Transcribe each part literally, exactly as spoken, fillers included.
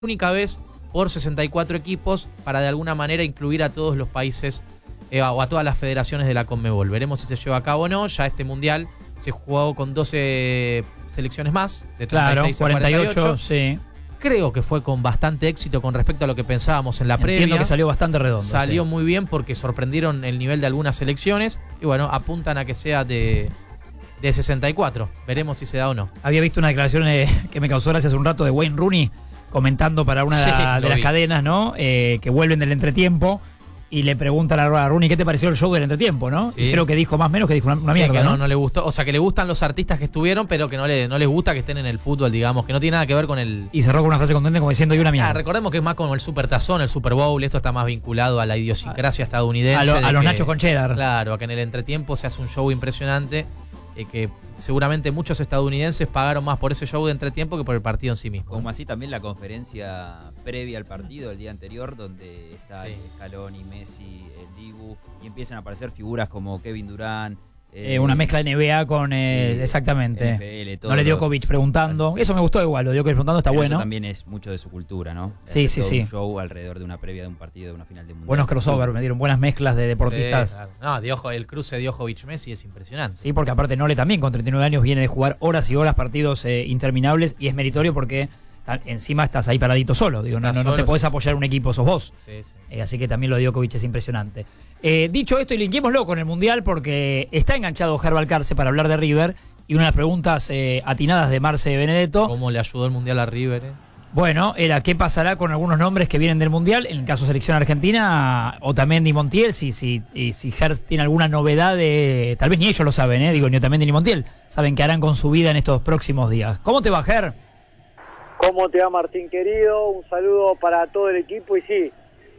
única vez por sesenta y cuatro equipos para de alguna manera incluir a todos los países eh, o a todas las federaciones de la Conmebol. Veremos si se lleva a cabo o no. Ya este mundial se jugó con doce selecciones más, de treinta y seis claro, a cuarenta y ocho. sí. Creo que fue con bastante éxito con respecto a lo que pensábamos en la Entiendo previa. que salió bastante redondo. Salió sí. muy bien porque sorprendieron el nivel de algunas selecciones y bueno, apuntan a que sea de, de sesenta y cuatro. Veremos si se da o no. Había visto una declaración eh, que me causó gracia hace un rato de Wayne Rooney comentando para una Sí, de, la- de las vi. cadenas, ¿no? Eh, que vuelven del entretiempo y le preguntan a Rooney qué te pareció el show del entretiempo, ¿no? Sí. Y creo que dijo más o menos que dijo una, una Sí, mierda, que no, ¿no? no le gustó. O sea, que le gustan los artistas que estuvieron, pero que no, le, no les gusta que estén en el fútbol, digamos, que no tiene nada que ver con el... Y cerró con una frase contundente como diciendo y una mierda. Ah, recordemos que es más como el Super Tazón, el Super Bowl, esto está más vinculado a la idiosincrasia estadounidense. a, lo- a de los que- nachos con cheddar. Claro, a que en el entretiempo se hace un show impresionante, eh, que seguramente muchos estadounidenses pagaron más por ese show de entretiempo que por el partido en sí mismo. Como así también la conferencia previa al partido, el día anterior, donde está Sí. Scaloni, Messi, el Dibu, y empiezan a aparecer figuras como Kevin Durant. Eh, una mezcla de N B A con... eh, sí, exactamente. N F L, todo No le dio lo- Djokovic preguntando. Sí. Eso me gustó igual, lo dio Djokovic preguntando, está Pero bueno. Eso también es mucho de su cultura, ¿no? De Sí, hacer sí, todo sí. un show alrededor de una previa de un partido, de una final de mundial. Buenos crossover, me dieron buenas mezclas de deportistas. Sí, claro. No, Diojo- el cruce de Djokovic-Messi es impresionante. Sí, porque aparte Nole también con treinta y nueve años viene de jugar horas y horas partidos eh, interminables y es meritorio porque ta- encima estás ahí paradito solo. Digo, no, Estás no, no te solo, podés sí. apoyar un equipo, sos vos. Sí, sí. Eh, así que también lo de Djokovic es impresionante. Eh, dicho esto, y linkémoslo con el Mundial porque está enganchado Ger Valcarce para hablar de River y una de las preguntas eh, atinadas de Marce Benedetto. ¿Cómo le ayudó el Mundial a River? eh? Bueno, era qué pasará con algunos nombres que vienen del Mundial, en el caso selección argentina, Otamendi y Montiel, si, si, y si Hertz tiene alguna novedad de... Tal vez ni ellos lo saben, ¿eh? Digo, ni Otamendi ni Montiel, saben qué harán con su vida en estos próximos días. ¿Cómo te va, Ger? ¿Cómo te va, Martín querido? Un saludo para todo el equipo y sí,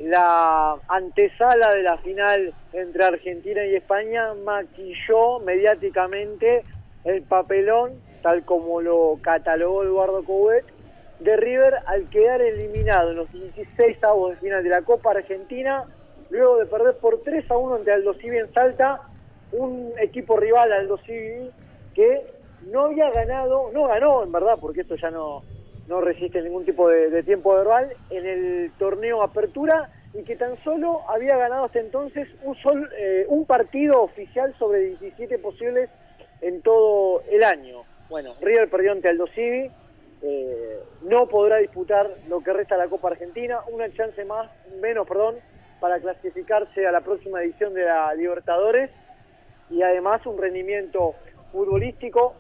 la antesala de la final entre Argentina y España maquilló mediáticamente el papelón, tal como lo catalogó Eduardo Coudet, de River al quedar eliminado en los dieciséis avos de final de la Copa Argentina, luego de perder por tres a uno ante Aldo Civi en Salta, un equipo rival Aldo Civi que no había ganado, no ganó en verdad, porque esto ya no, no resiste ningún tipo de, de tiempo verbal, en el torneo Apertura, y que tan solo había ganado hasta entonces un, sol, eh, un partido oficial sobre diecisiete posibles en todo el año. Bueno, River perdió ante Aldo Civi, eh, no podrá disputar lo que resta de la Copa Argentina, una chance más, menos, perdón, para clasificarse a la próxima edición de la Libertadores, y además un rendimiento futbolístico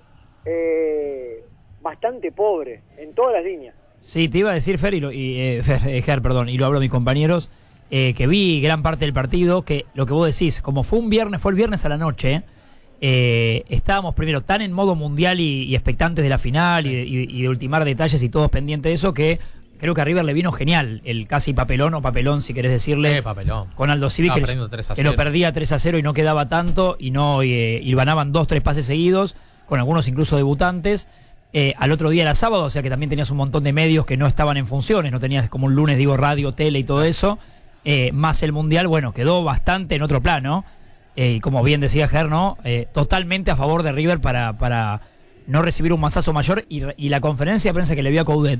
eh, bastante pobre en todas las líneas. Sí, te iba a decir, Fer, y, lo, y eh, Fer, eh, Ger, perdón, y lo hablo a mis compañeros, eh, que vi gran parte del partido, que lo que vos decís, como fue un viernes, fue el viernes a la noche, eh, estábamos primero tan en modo mundial y, y expectantes de la final, sí, y, y, y de ultimar detalles y todos pendientes de eso, que creo que a River le vino genial el casi papelón o papelón, si querés decirle, Eh, papelón. con Aldo Civi, Ah, que, perdiendo tres a que lo cero. perdía tres a cero y no quedaba tanto, y no eh, y ganaban dos, tres pases seguidos, con algunos incluso debutantes. Eh, al otro día era sábado, o sea que también tenías un montón de medios que no estaban en funciones, no tenías como un lunes, digo, radio, tele y todo eso, eh, más el Mundial, bueno, quedó bastante en otro plano, eh, y como bien decía Ger, ¿no? Eh, totalmente a favor de River para, para no recibir un mazazo mayor, y, y la conferencia de prensa que le vio a Coudet,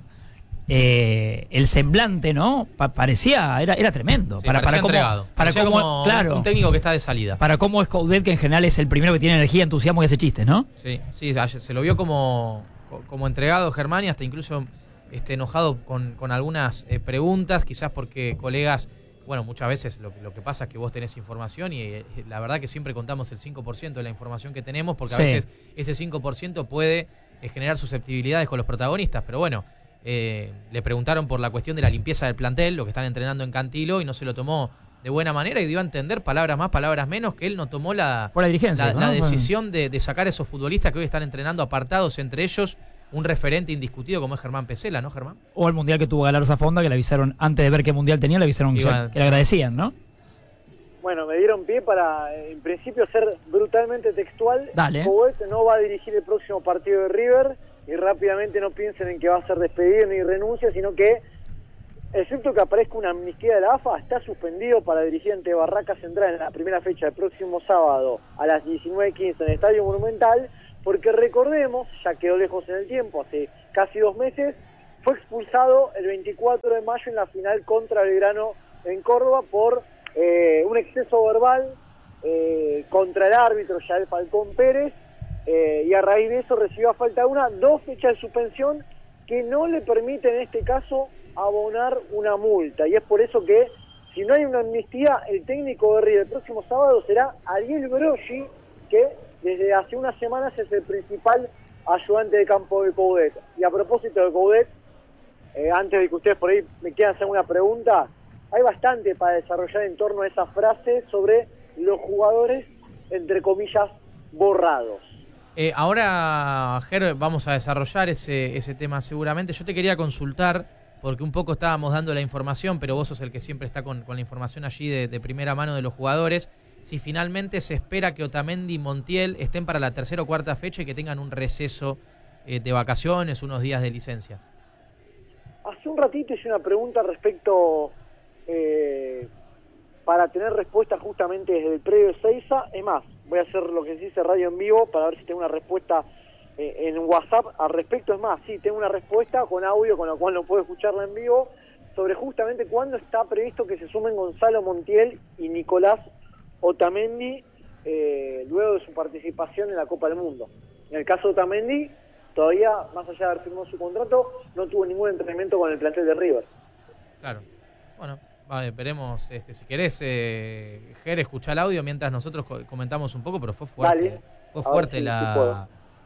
eh, el semblante, ¿no? Pa- parecía, era, era tremendo. Sí, para, para parecía cómo, entregado. para Parecía cómo, como claro, un técnico que está de salida. para cómo es Coudet, que en general es el primero que tiene energía, entusiasmo y hace chistes, ¿no? Sí, sí, ayer se lo vio como, como entregado Germán, y hasta incluso este, enojado con, con algunas eh, preguntas, quizás porque colegas, bueno, muchas veces lo, lo que pasa es que vos tenés información y eh, la verdad que siempre contamos el cinco por ciento de la información que tenemos, porque Sí. a veces ese cinco por ciento puede eh, generar susceptibilidades con los protagonistas, pero bueno, eh, le preguntaron por la cuestión de la limpieza del plantel, lo que están entrenando en Cantilo, y no se lo tomó de buena manera y dio a entender, palabras más, palabras menos, que él no tomó la, Fue la dirigencia, la, ¿no? la Fue- decisión de, de sacar a esos futbolistas que hoy están entrenando apartados, entre ellos un referente indiscutido como es Germán Pesela, ¿no, Germán? O el mundial que tuvo Galarza Fonda, que le avisaron, antes de ver qué mundial tenía, le avisaron que, Iba- que le agradecían, ¿no? Bueno, me dieron pie para, en principio, ser brutalmente textual. Dale. Coudet no va a dirigir el próximo partido de River, y rápidamente no piensen en que va a ser despedido ni renuncia, sino que, excepto que aparezca una amnistía de la A F A, está suspendido para dirigir ante Barraca Central en la primera fecha del próximo sábado a las diecinueve quince en el Estadio Monumental, porque recordemos, ya quedó lejos en el tiempo, hace casi dos meses, fue expulsado el veinticuatro de mayo en la final contra Belgrano en Córdoba por eh, un exceso verbal eh, contra el árbitro Yael Falcón Pérez, eh, y a raíz de eso recibió a falta de una, dos fechas de suspensión que no le permiten en este caso abonar una multa, y es por eso que si no hay una amnistía, el técnico de River el próximo sábado será Ariel Broggi, que desde hace unas semanas es el principal ayudante de campo de Coudet. Y a propósito de Coudet, eh, antes de que ustedes por ahí me quieran hacer una pregunta, hay bastante para desarrollar en torno a esa frase sobre los jugadores, entre comillas, borrados. Eh, ahora, Ger, vamos a desarrollar ese, ese tema seguramente. Yo te quería consultar, porque un poco estábamos dando la información, pero vos sos el que siempre está con, con la información allí de, de primera mano de los jugadores. Si finalmente se espera que Otamendi y Montiel estén para la tercera o cuarta fecha y que tengan un receso eh, de vacaciones, unos días de licencia. Hace un ratito hice una pregunta respecto, eh, para tener respuesta justamente desde el predio de Seiza. Es más, voy a hacer lo que se dice radio en vivo para ver si tengo una respuesta eh, en WhatsApp al respecto. Es más, sí, tengo una respuesta con audio, con lo cual no puedo escucharla en vivo, sobre justamente cuándo está previsto que se sumen Gonzalo Montiel y Nicolás Otamendi eh, luego de su participación en la Copa del Mundo. En el caso de Otamendi, todavía, más allá de haber firmado su contrato, no tuvo ningún entrenamiento con el plantel de River. Claro. Bueno, vale, esperemos, este, si querés, eh, Ger, escuchá el audio mientras nosotros co comentamos un poco, pero fue fuerte. Dale. Fue fuerte sí, la,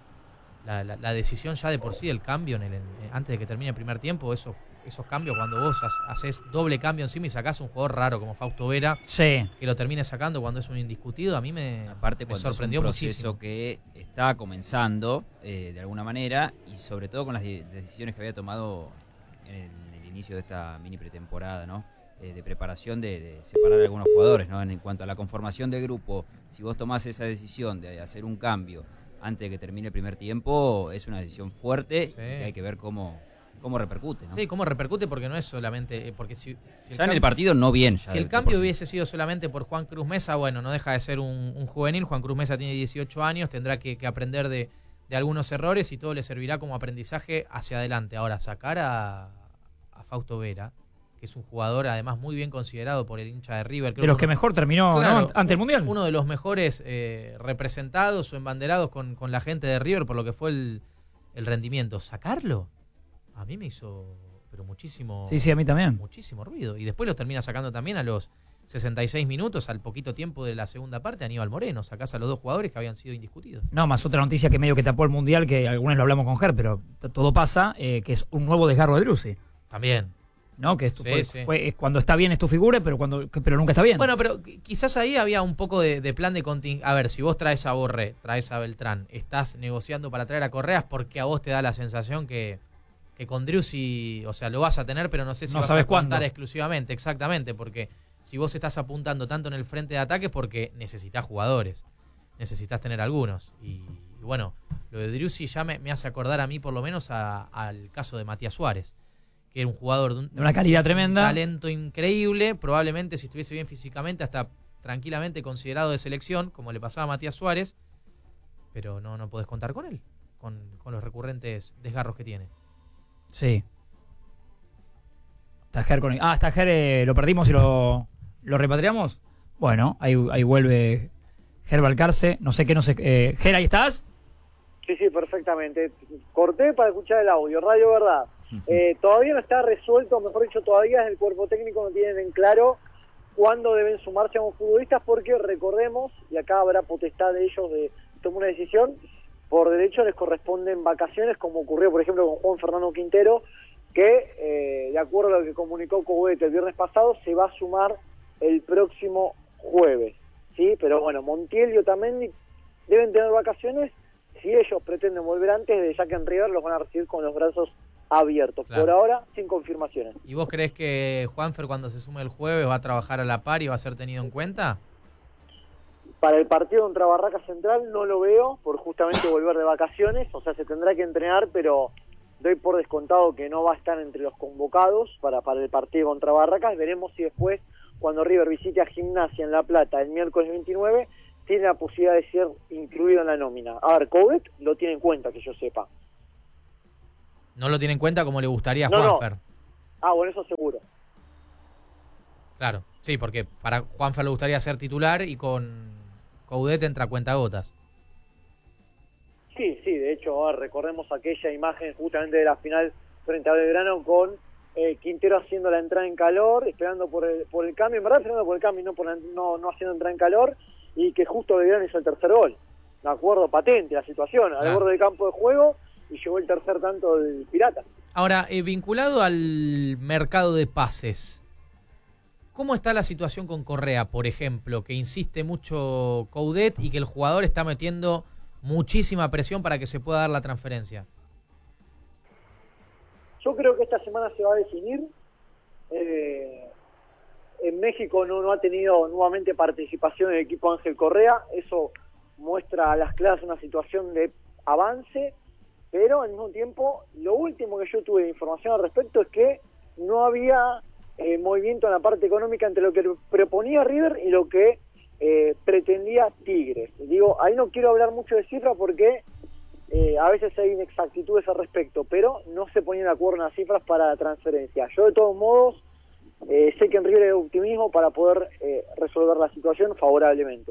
la, la, la decisión ya de por sí, el cambio en el, en, antes de que termine el primer tiempo, esos, esos cambios cuando vos haces doble cambio encima y sacás un jugador raro como Fausto Vera, sí, que lo termine sacando cuando es un indiscutido, a mí me, Aparte, me cuando sorprendió es un proceso muchísimo. que está comenzando eh, de alguna manera, y sobre todo con las de decisiones que había tomado en el, en el inicio de esta mini pretemporada, ¿no? Eh, de preparación de, de separar a algunos jugadores, ¿no? En, en cuanto a la conformación de grupo, si vos tomás esa decisión de hacer un cambio antes de que termine el primer tiempo, es una decisión fuerte, sí, y que hay que ver cómo, cómo repercute, ¿no? Sí, cómo repercute, porque no es solamente... porque si, si el ya en cambio, el partido no bien. Si el cambio hubiese sido solamente por Juan Cruz Mesa, bueno, no deja de ser un, un juvenil. Juan Cruz Mesa tiene dieciocho años, tendrá que, que aprender de, de algunos errores y todo le servirá como aprendizaje hacia adelante. Ahora, sacar a, a Fausto Vera, que es un jugador además muy bien considerado por el hincha de River. Creo de los que, que uno, mejor terminó, claro, ¿no? Ante el Mundial. Uno de los mejores eh, representados o embanderados con, con la gente de River por lo que fue el, el rendimiento. ¿Sacarlo? A mí me hizo pero muchísimo, sí, sí, a mí también. muchísimo ruido. Y después lo termina sacando también a los sesenta y seis minutos, al poquito tiempo de la segunda parte, Aníbal Moreno. Sacás a los dos jugadores que habían sido indiscutidos. No, más otra noticia que medio que tapó el Mundial, que algunos lo hablamos con Ger, pero todo pasa, eh, que es un nuevo desgarro de Driussi. También. ¿No? Que esto Sí, fue, sí. fue- es cuando está bien es tu figura, pero cuando pero nunca está bien. Bueno, pero quizás ahí había un poco de, de plan de contingencia. A ver, si vos traes a Borré, traes a Beltrán, estás negociando para traer a Correas, porque a vos te da la sensación que, que con Driussi, o sea, lo vas a tener, pero no sé si No vas sabes a contar cuándo. exclusivamente, exactamente, porque si vos estás apuntando tanto en el frente de ataque es porque necesitas jugadores, necesitas tener algunos. Y, y bueno, lo de Driussi ya me, me hace acordar a mí, por lo menos, a- al caso de Matías Suárez, que era un jugador de, un, De una calidad tremenda. un talento increíble, probablemente si estuviese bien físicamente hasta tranquilamente considerado de selección, como le pasaba a Matías Suárez, pero no, no podés contar con él, con, con los recurrentes desgarros que tiene. Sí. Está Ger con... Ah, está Ger, eh, lo perdimos y lo, lo repatriamos. Bueno, ahí, ahí vuelve Ger Balcarce. No sé qué, no sé. Eh, Ger, ¿ahí estás? Sí, sí, perfectamente. Corté para escuchar el audio, Radio Verdad. Eh, todavía no está resuelto, mejor dicho, todavía el cuerpo técnico no tienen en claro cuándo deben sumarse a los futbolistas, porque recordemos, y acá habrá potestad de ellos de tomar una decisión, por derecho les corresponden vacaciones, como ocurrió por ejemplo con Juan Fernando Quintero, que eh, de acuerdo a lo que comunicó Coudet el viernes pasado, se va a sumar el próximo jueves, ¿sí? Pero bueno, Montiel y Otamendi deben tener vacaciones. Si ellos pretenden volver antes, de ya que en River los van a recibir con los brazos abiertos. Claro. Por ahora, sin confirmaciones. ¿Y vos creés que Juanfer, cuando se sume el jueves, va a trabajar a la par y va a ser tenido en cuenta? Para el partido contra Barracas Central no lo veo, por justamente volver de vacaciones, o sea, se tendrá que entrenar, pero doy por descontado que no va a estar entre los convocados para, para el partido contra Barracas. Veremos si después, cuando River visite a Gimnasia en La Plata el miércoles veintinueve, tiene la posibilidad de ser incluido en la nómina. A ver, Coudet lo tiene en cuenta, que yo sepa. No lo tiene en cuenta como le gustaría a No, no. Juanfer. Ah, bueno, eso seguro. Claro, sí, porque para Juanfer le gustaría ser titular y con Coudet entra cuentagotas. Sí, sí, de hecho, a ver, recordemos aquella imagen justamente de la final frente a Belgrano con eh, Quintero haciendo la entrada en calor, esperando por el, por el cambio, en verdad esperando por el cambio, no, por la, no, no haciendo entrada en calor, y que justo Belgrano hizo el tercer gol. Me acuerdo, patente la situación, al Claro. borde del campo de juego, y llegó el tercer tanto del Pirata. Ahora, eh, vinculado al mercado de pases, ¿cómo está la situación con Correa, por ejemplo, que insiste mucho Coudet y que el jugador está metiendo muchísima presión para que se pueda dar la transferencia? Yo creo que esta semana se va a definir. Eh, en México no, no ha tenido nuevamente participación el equipo Ángel Correa. Eso muestra a las claras una situación de avance, pero al mismo tiempo, lo último que yo tuve de información al respecto es que no había eh, movimiento en la parte económica entre lo que proponía River y lo que eh, pretendía Tigres. Digo, ahí no quiero hablar mucho de cifras porque Eh, a veces hay inexactitudes al respecto, pero no se ponían de acuerdo en las cifras para la transferencia. Yo de todos modos eh, sé que en River hay optimismo para poder eh, resolver la situación favorablemente.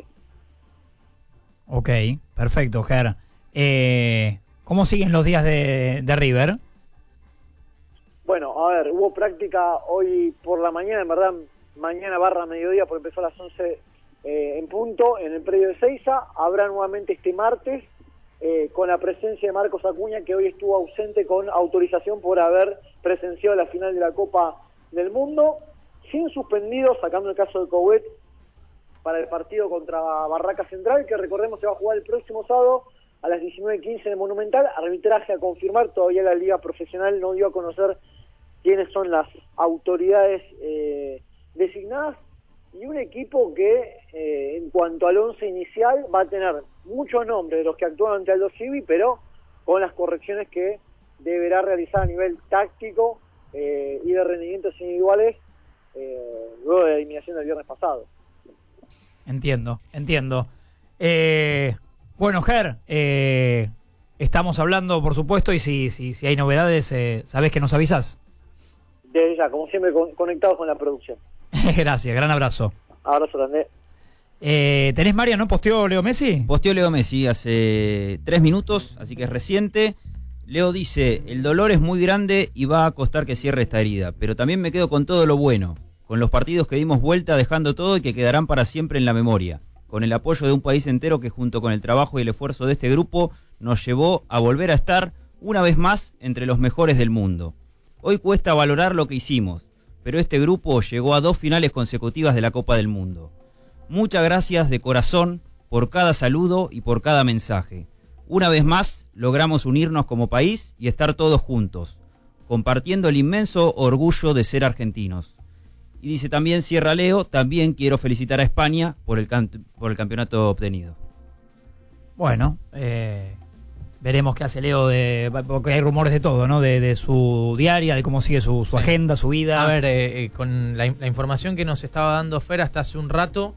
Ok, perfecto, Ger. Eh, ¿Cómo siguen los días de, de River? Bueno, a ver, hubo práctica hoy por la mañana, en verdad mañana barra mediodía porque empezó a las once eh, en punto en el predio de Seiza. Habrá nuevamente este martes Eh, con la presencia de Marcos Acuña, que hoy estuvo ausente con autorización por haber presenciado la final de la Copa del Mundo, sin suspendidos, sacando el caso de Coudet para el partido contra Barraca Central, que recordemos se va a jugar el próximo sábado a las diecinueve quince en el Monumental. Arbitraje a confirmar, todavía la Liga Profesional no dio a conocer quiénes son las autoridades eh, designadas, y un equipo que eh, en cuanto al once inicial va a tener muchos nombres de los que actúan ante Aldo Civi, pero con las correcciones que deberá realizar a nivel táctico eh, y de rendimientos individuales eh, luego de la eliminación del viernes pasado. Entiendo, entiendo. Eh, bueno, Ger, eh, estamos hablando, por supuesto, y si, si, si hay novedades, eh, ¿sabés que nos avisás? Desde ya, como siempre, con, conectados con la producción. Gracias, gran abrazo. Abrazo grande. Eh, ¿Tenés, María, no posteó Leo Messi? Posteó Leo Messi hace tres minutos, así que es reciente. Leo dice, el dolor es muy grande y va a costar que cierre esta herida, pero también me quedo con todo lo bueno, con los partidos que dimos vuelta dejando todo y que quedarán para siempre en la memoria, con el apoyo de un país entero que junto con el trabajo y el esfuerzo de este grupo nos llevó a volver a estar una vez más entre los mejores del mundo. Hoy cuesta valorar lo que hicimos, pero este grupo llegó a dos finales consecutivas de la Copa del Mundo. Muchas gracias de corazón por cada saludo y por cada mensaje. Una vez más, logramos unirnos como país y estar todos juntos, compartiendo el inmenso orgullo de ser argentinos. Y dice también, cierra Leo, también quiero felicitar a España por el, can- por el campeonato obtenido. Bueno, eh, veremos qué hace Leo, de, porque hay rumores de todo, ¿no? De, de su diaria, de cómo sigue su, su Sí. agenda, su vida. A ver, eh, eh, con la, la información que nos estaba dando Fer hasta hace un rato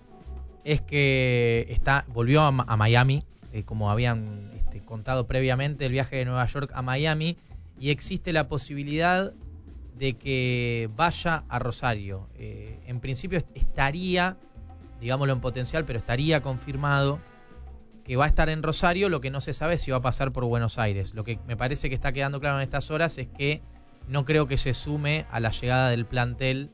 es que está volvió a, a Miami, eh, como habían este, contado previamente, el viaje de Nueva York a Miami, y existe la posibilidad de que vaya a Rosario. Eh, en principio estaría, digámoslo en potencial, pero estaría confirmado que va a estar en Rosario. Lo que no se sabe es si va a pasar por Buenos Aires. Lo que me parece que está quedando claro en estas horas es que no creo que se sume a la llegada del plantel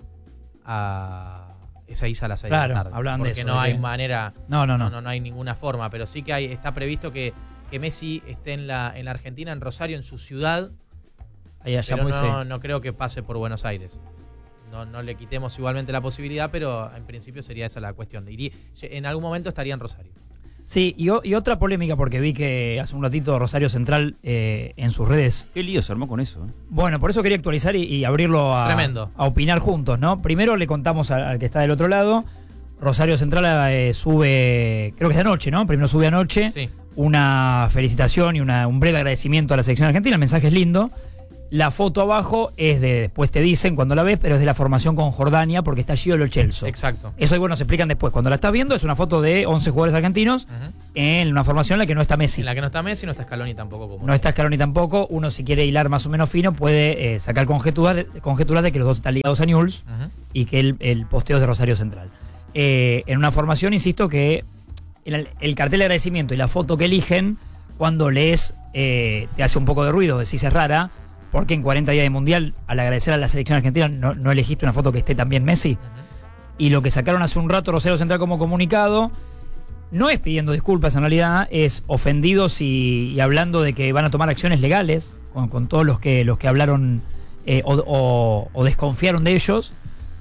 a esa isla a las seis Claro, de la tarde. hablan de porque eso, no de hay que- manera, No, no, no. no, no, no hay ninguna forma. Pero sí que hay, está previsto que, que Messi esté en la, en la Argentina, en Rosario, en su ciudad. Ahí allá Pero muy no, sí. no creo que pase por Buenos Aires. No, no le quitemos igualmente la posibilidad, pero en principio sería esa la cuestión. Iría, en algún momento estaría en Rosario. Sí, y, o- y otra polémica, porque vi que hace un ratito Rosario Central eh, en sus redes. Qué lío se armó con eso, ¿eh? Bueno, por eso quería actualizar y, y abrirlo a, Tremendo. a opinar juntos, ¿no? Primero le contamos al, al que está del otro lado. Rosario Central eh, sube, creo que es de anoche, ¿no? Primero sube anoche Sí. una felicitación y una, un breve agradecimiento a la selección argentina. El mensaje es lindo. La foto abajo es de, después te dicen cuando la ves, pero es de la formación con Jordania porque está Gio Lo Celso. Exacto. Eso igual nos explican después. Cuando la estás viendo es una foto de once jugadores argentinos uh-huh. en una formación en la que no está Messi. En la que no está Messi, no está Scaloni tampoco. Como no está Scaloni tampoco. Uno si quiere hilar más o menos fino puede eh, sacar conjeturas, conjeturas de que los dos están ligados a Newell's uh-huh. y que el, el posteo es de Rosario Central. Eh, en una formación, insisto, que el, el cartel de agradecimiento y la foto que eligen, cuando lees, eh, te hace un poco de ruido, decís es rara. Porque en cuarenta días de Mundial, al agradecer a la selección argentina, no, no elegiste una foto que esté también Messi. Uh-huh. Y lo que sacaron hace un rato Rosario Central como comunicado, no es pidiendo disculpas en realidad, es ofendidos y, y hablando de que van a tomar acciones legales con, con todos los que, los que hablaron eh, o, o, o desconfiaron de ellos.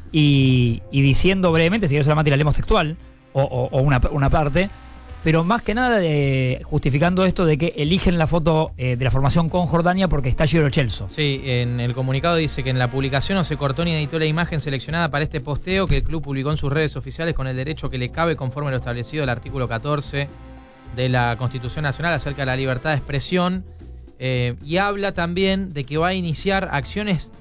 Y, y diciendo brevemente, si yo solamente la leemos textual, o, o, o una, una parte, pero más que nada de, justificando esto de que eligen la foto eh, de la formación con Jordania porque está Gio Lo Celso. Sí, en el comunicado dice que en la publicación no se cortó ni editó la imagen seleccionada para este posteo que el club publicó en sus redes oficiales con el derecho que le cabe conforme a lo establecido el artículo catorce de la Constitución Nacional acerca de la libertad de expresión, eh, y habla también de que va a iniciar acciones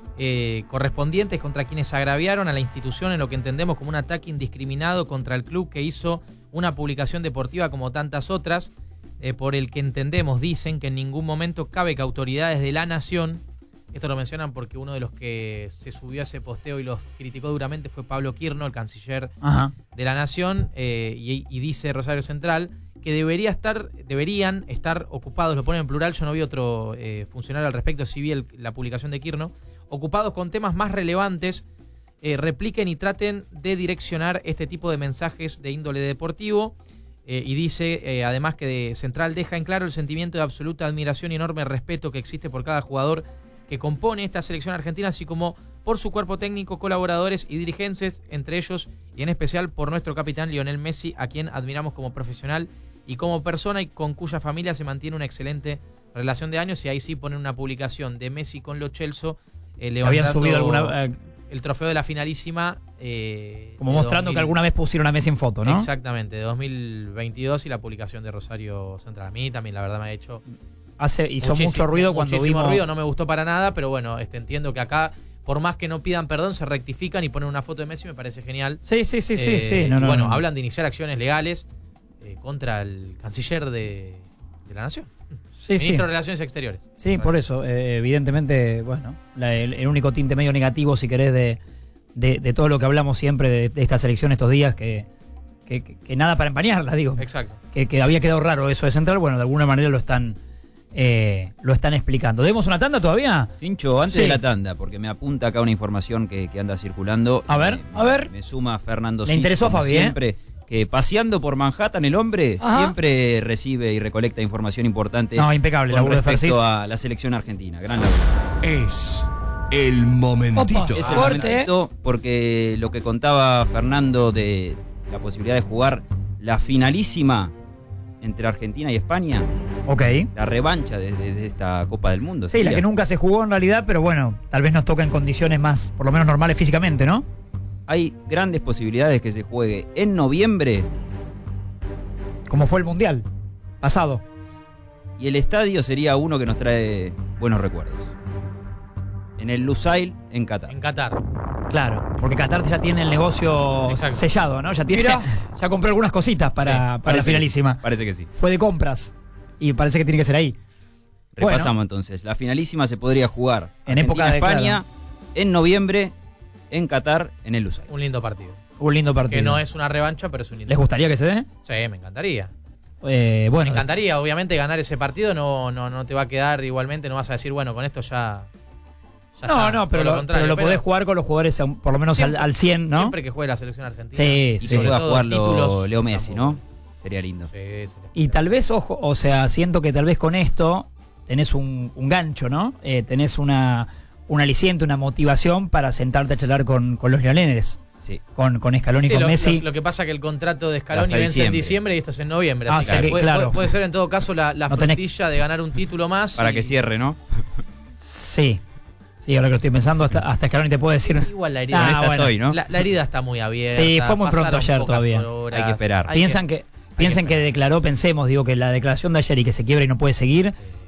eh, correspondientes contra quienes agraviaron a la institución en lo que entendemos como un ataque indiscriminado contra el club que hizo una publicación deportiva como tantas otras, eh, por el que entendemos, dicen que en ningún momento cabe que autoridades de la nación, esto lo mencionan porque uno de los que se subió a ese posteo y los criticó duramente fue Pablo Quirno, el canciller Ajá. de la nación, eh, y, y dice Rosario Central que debería estar, deberían estar ocupados, lo ponen en plural, yo no vi otro eh, funcionario al respecto, sí vi el, la publicación de Quirno, ocupados con temas más relevantes. Eh, repliquen y traten de direccionar este tipo de mensajes de índole deportivo, eh, y dice eh, además que de Central deja en claro el sentimiento de absoluta admiración y enorme respeto que existe por cada jugador que compone esta selección argentina, así como por su cuerpo técnico, colaboradores y dirigentes, entre ellos y en especial por nuestro capitán Lionel Messi, a quien admiramos como profesional y como persona y con cuya familia se mantiene una excelente relación de años. Y ahí sí ponen una publicación de Messi con Lo Celso eh, levantando habían subido alguna eh... el trofeo de la finalísima. Eh, Como mostrando dos mil que alguna vez pusieron a Messi en foto, ¿no? Exactamente, de dos mil veintidós y la publicación de Rosario Central. A mí también, la verdad, me ha hecho. Hace, hizo mucho ruido cuando muchísimo vimos. ruido, no me gustó para nada, pero bueno, este, entiendo que acá, por más que no pidan perdón, se rectifican y ponen una foto de Messi, me parece genial. Sí, sí, sí, eh, sí. sí. No, y no, bueno, no. hablan de iniciar acciones legales eh, contra el canciller de, de la Nación. Sí, Ministro sí. de Relaciones Exteriores. Sí, por eso, eh, evidentemente, bueno, la, el, el único tinte medio negativo, si querés, de, de, de todo lo que hablamos siempre de, de esta selección estos días, que, que, que, que nada para empañarla, digo. Exacto. Que, que había quedado raro eso de Central, bueno, de alguna manera lo están eh, lo están explicando. ¿Demos una tanda todavía? Tincho, antes Sí. de la tanda, porque me apunta acá una información que, que anda circulando. A ver, me, a ver. Me suma Fernando Le Cis, interesó a como Fabi, ¿eh? siempre. Que paseando por Manhattan el hombre Ajá. siempre recibe y recolecta información importante No, impecable, con laburo de Fercis. respecto a la selección argentina. Gran laburo. Es el momentito. Opa. Es el Fuerte, momentito porque lo que contaba Fernando de la posibilidad de jugar la finalísima entre Argentina y España, Ok. la revancha de, de- de esta Copa del Mundo. Sí, la sería. que nunca se jugó en realidad, pero bueno, tal vez nos toca en condiciones más, por lo menos normales físicamente, ¿no? Hay grandes posibilidades que se juegue en noviembre Como fue el Mundial pasado. y el estadio sería uno que nos trae buenos recuerdos. En el Lusail, en Qatar. En Qatar. Claro, porque Qatar ya tiene el negocio Exacto. sellado, ¿no? Ya tiene, ya compró algunas cositas para, Sí, para la parece que finalísima. sí, Parece que sí. Fue de compras y parece que tiene que ser ahí. Repasamos Bueno. entonces. La finalísima se podría jugar En época de- España en noviembre, en Qatar, en el Lusail. Un lindo partido. Un lindo partido. Que no es una revancha, pero es un lindo ¿Les gustaría que se dé? Sí, me encantaría. Eh, bueno, Me encantaría, obviamente, ganar ese partido. No, no, no te va a quedar igualmente. No vas a decir, bueno, con esto ya. ya no, está. no, pero Todo lo, contrario, pero lo podés jugar con los jugadores a un- por lo menos al, Siempre- al cien, ¿no? Siempre que juegue la selección argentina. Sí, Y sí. que sobre pueda todo jugarlo títulos, Leo Messi, tampoco. ¿no? Sería lindo. Sí, sí. Y tal vez, ojo, o sea, siento que tal vez con esto tenés un, un gancho, ¿no? Eh, tenés una, un aliciente, una motivación para sentarte a charlar con, con los leoneses, Sí. con, con Scaloni y Sí, con lo, Messi. lo- lo que pasa es que el contrato de Scaloni Hasta vence en diciembre. diciembre y esto es en noviembre. Ah, así o sea que que, puede, claro. puede- puede ser en todo caso la, la No tenés- frutilla de ganar un título más. Para y- que cierre, ¿no? Sí, sí, ahora que lo estoy pensando, hasta, hasta Scaloni te puede decir. Igual la herida, Ah, Con esta bueno. estoy, ¿no? la, la herida está muy abierta. Sí, fue muy pronto pasaron ayer pocas todavía. horas, Hay que esperar. hay Piensan que, piensan que, esperar. declaró, pensemos, digo, que la declaración de ayer y que se quiebra y no puede seguir,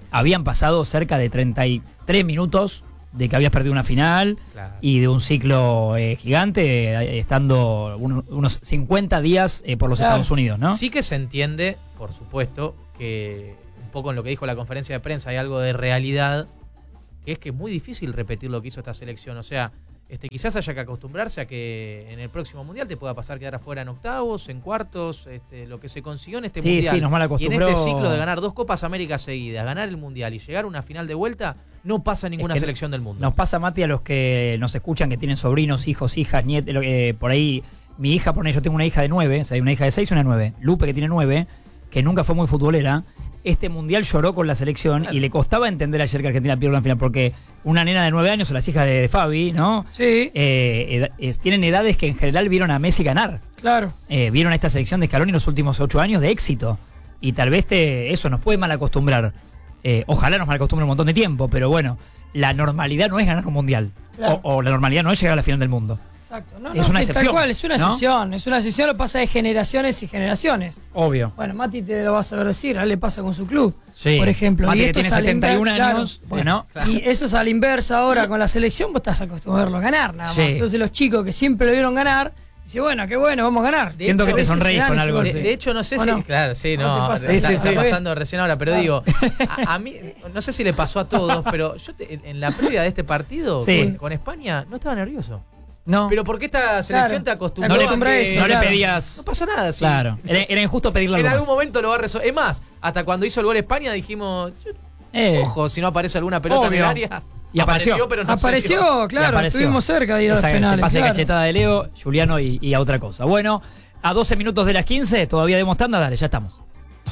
habían pasado cerca de treinta y tres minutos de que habías perdido una final, claro, y de un ciclo eh, gigante, eh, estando uno, unos cincuenta días eh, por los claro. Estados Unidos, ¿no? Sí que se entiende, por supuesto, que un poco en lo que dijo la conferencia de prensa hay algo de realidad, que es que es muy difícil repetir lo que hizo esta selección. O sea, este, quizás haya que acostumbrarse a que en el próximo Mundial te pueda pasar quedar afuera en octavos, en cuartos, este, lo que se consiguió en este sí, Mundial. Sí, nos mal acostumbró. Y en este ciclo de ganar dos Copas América seguidas, ganar el Mundial y llegar a una final de vuelta, no pasa en ninguna es que selección del mundo. Nos pasa, Mati, a los que nos escuchan, que tienen sobrinos, hijos, hijas, nietos, eh, por ahí, mi hija, por ahí, yo tengo una hija de nueve, o sea, hay una hija de seis y una de nueve. Lupe, que tiene nueve, que nunca fue muy futbolera. Este Mundial lloró con la selección, claro, y le costaba entender ayer que Argentina pierda una final, porque una nena de nueve años, o las hijas de, de Fabi, ¿no? Sí. Eh, ed- es, tienen edades que en general vieron a Messi ganar. Claro. Eh, vieron a esta selección de Scaloni en los últimos ocho años de éxito. Y tal vez te, eso nos puede mal acostumbrar. Eh, ojalá nos mal acostumbre un montón de tiempo, pero bueno, la normalidad no es ganar un Mundial. Claro. O, o la normalidad no es llegar a la final del mundo. Exacto. No, es no, una que excepción. Tal cual, es una ¿no? excepción. Es una excepción, lo pasa de generaciones y generaciones. Obvio. Bueno, Mati te lo vas a saber decir, a él le pasa con su club, sí, por ejemplo. Mati, y que esto tiene es a la setenta y un inver- años, claro, bueno, claro. Y eso es a la inversa ahora con la selección, vos estás acostumbrado a ganar nada más. Sí. Entonces los chicos que siempre lo vieron ganar, dicen, bueno, qué bueno, vamos a ganar. De Siento hecho, que te a veces sonreís se dan con ese algo golpe. así. De, de hecho, no sé ¿O si... no? Claro, sí, ¿No no, te está, pasa? Sí, sí, está sí. pasando recién ahora, pero Claro. digo, a, a mí, no sé si le pasó a todos, pero yo te- en, en la previa de este partido, Sí. con, con España, no estaba nervioso. No, Pero ¿por qué esta selección Claro. te acostumbró no, le, a que- no le claro. pedías. No pasa nada, sí. Claro, era, era injusto pedirle En algo algún más. momento lo va a resolver. Es más, hasta cuando hizo el gol España dijimos, yo- Eh, ojo, si no aparece alguna pelota en el obvio. área. Y apareció. pero no se dio. Apareció, Y claro, apareció. estuvimos cerca de ir a los Esa- penales. Se pasa de claro. cachetada de Leo, Juliano y, y a otra cosa. Bueno, a doce minutos de las quince, todavía demos tanda, dale, ya estamos.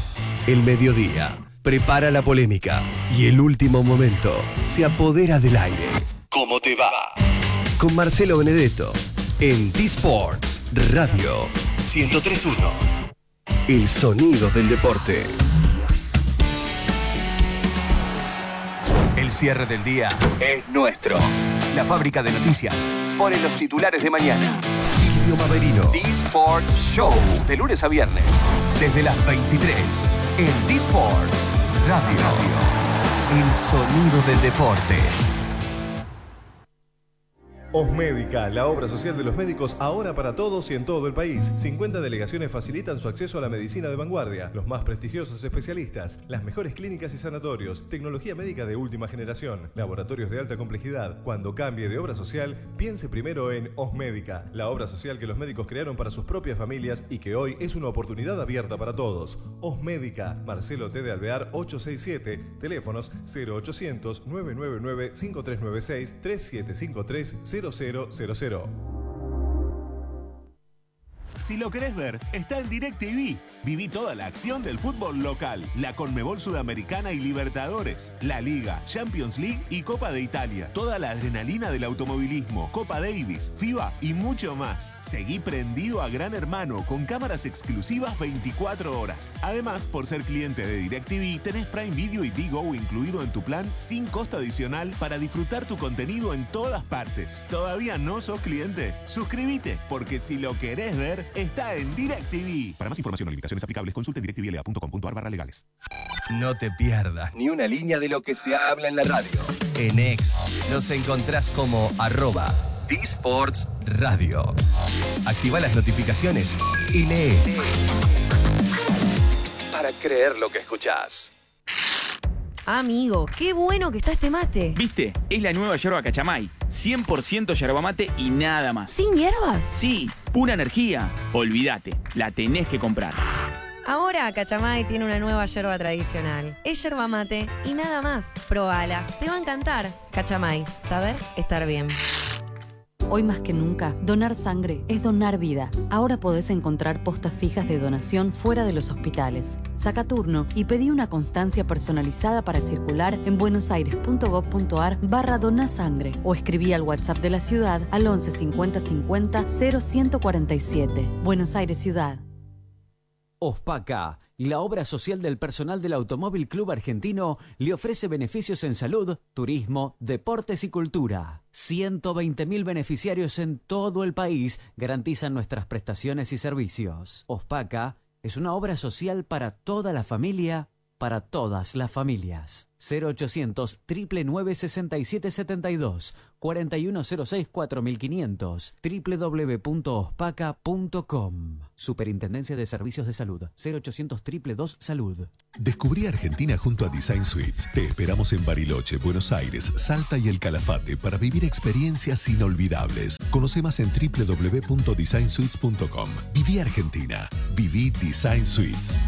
El mediodía prepara la polémica y el último momento se apodera del aire. ¿Cómo te va? Con Marcelo Benedetto en T-Sports Radio ciento tres punto uno. El sonido del deporte. El cierre del día es nuestro. La fábrica de noticias pone los titulares de mañana. Silvio Maverino. T-Sports Show. De lunes a viernes. Desde las veintitrés. En T-Sports Radio. El sonido del deporte. Osmédica, la obra social de los médicos ahora para todos y en todo el país. cincuenta delegaciones facilitan su acceso a la medicina de vanguardia, los más prestigiosos especialistas, las mejores clínicas y sanatorios, tecnología médica de última generación, laboratorios de alta complejidad. Cuando cambie de obra social, piense primero en Osmédica, la obra social que los médicos crearon para sus propias familias y que hoy es una oportunidad abierta para todos. Osmédica, Marcelo T. de Alvear ochocientos sesenta y siete, teléfonos cero ochocientos, nueve nueve nueve, cinco tres nueve seis, tres siete cinco tres, cero cero cero cero. Si lo querés ver, está en DirecTV. Viví toda la acción del fútbol local, la Conmebol Sudamericana y Libertadores, la Liga, Champions League y Copa de Italia. Toda la adrenalina del automovilismo, Copa Davis, FIBA y mucho más. Seguí prendido a Gran Hermano con cámaras exclusivas veinticuatro horas. Además, por ser cliente de DirecTV, tenés Prime Video y Digo incluido en tu plan sin costo adicional para disfrutar tu contenido en todas partes. ¿Todavía no sos cliente? Suscríbete, porque si lo querés ver, está en DirecTV. Para más información o limitaciones aplicables, consulte directvla punto com punto ar barra legales. No te pierdas ni una línea de lo que se habla en la radio. En X nos encontrás como arroba T-Sports Radio. Activa las notificaciones y lee. Para creer lo que escuchás. Amigo, qué bueno que está este mate. ¿Viste? Es la nueva yerba Cachamay. cien por ciento yerba mate y nada más. ¿Sin hierbas? Sí, pura energía. Olvídate, la tenés que comprar. Ahora Cachamay tiene una nueva yerba tradicional. Es yerba mate y nada más. Probala, te va a encantar. Cachamay, saber estar bien. Hoy más que nunca, donar sangre es donar vida. Ahora podés encontrar postas fijas de donación fuera de los hospitales. Saca turno y pedí una constancia personalizada para circular en buenosaires.gov.ar barra donasangre o escribí al WhatsApp de la ciudad al once cincuenta cincuenta cero ciento cuarenta y siete. Buenos Aires Ciudad. Ospaca, la obra social del personal del Automóvil Club Argentino, le ofrece beneficios en salud, turismo, deportes y cultura. ciento veinte mil beneficiarios en todo el país garantizan nuestras prestaciones y servicios. Ospaca es una obra social para toda la familia para todas las familias. cero ochocientos, nueve nueve nueve, seis siete siete dos, cuatro uno cero seis, cuatro cinco cero cero, doble u doble u doble u punto ospaca punto com. Superintendencia de Servicios de Salud. cero ochocientos, dos dos dos, salud. Descubrí Argentina junto a Design Suites. Te esperamos en Bariloche, Buenos Aires, Salta y El Calafate para vivir experiencias inolvidables. Conoce más en doble u doble u doble u punto design suites punto com. Viví Argentina. Viví Design Suites.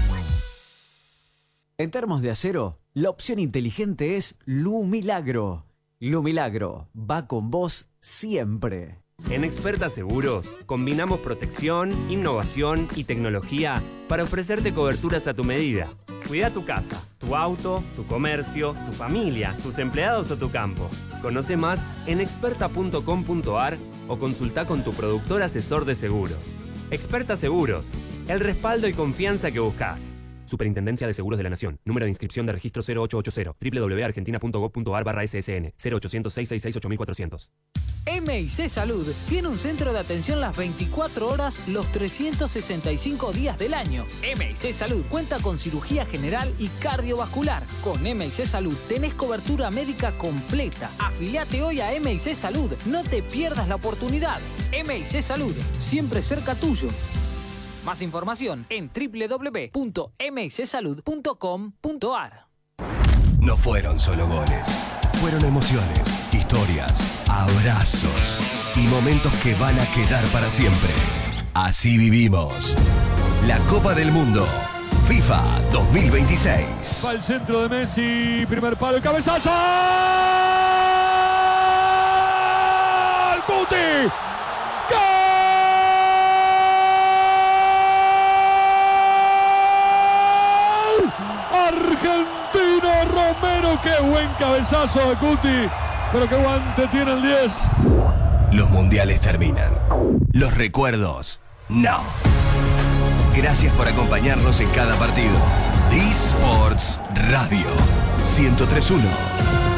En termos de acero, la opción inteligente es Lu Milagro. Lu Milagro va con vos siempre. En Experta Seguros, combinamos protección, innovación y tecnología para ofrecerte coberturas a tu medida. Cuida tu casa, tu auto, tu comercio, tu familia, tus empleados o tu campo. Conoce más en experta punto com punto a r o consulta con tu productor asesor de seguros. Experta Seguros, el respaldo y confianza que buscas. Superintendencia de Seguros de la Nación. Número de inscripción de registro cero ocho ocho cero. doble u doble u doble u punto argentina punto gob punto a r barra S S N. cero ochocientos, seiscientos sesenta y seis, ocho mil cuatrocientos. M I C Salud tiene un centro de atención las veinticuatro horas, los trescientos sesenta y cinco días del año. M I C Salud cuenta con cirugía general y cardiovascular. Con M I C Salud tenés cobertura médica completa. Afiliate hoy a M I C Salud. No te pierdas la oportunidad. M I C Salud, siempre cerca tuyo. Más información en doble u doble u doble u punto m i c salud punto com punto a r. No fueron solo goles, fueron emociones, historias, abrazos y momentos que van a quedar para siempre. Así vivimos la Copa del Mundo FIFA dos mil veintiséis. Va al centro de Messi, primer palo, el cabezazo. ¡Gol! ¡Guti! ¡Gol! Argentino Romero, qué buen cabezazo de Guti, pero qué guante tiene el diez. Los mundiales terminan, los recuerdos no. Gracias por acompañarnos en cada partido. T-Sports Radio ciento tres punto uno.